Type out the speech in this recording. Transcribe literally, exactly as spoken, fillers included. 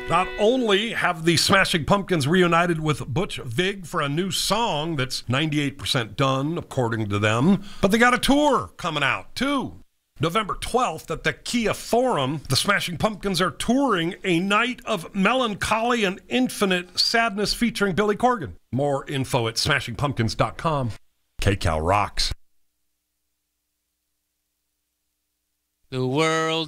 Not only have the Smashing Pumpkins reunited with Butch Vig for a new song that's ninety-eight percent done, according to them, but they got a tour coming out, too. November twelfth at the Kia Forum, the Smashing Pumpkins are touring A Night of Melancholy and Infinite Sadness featuring Billy Corgan. More info at smashing pumpkins dot com. K-Cal rocks. The world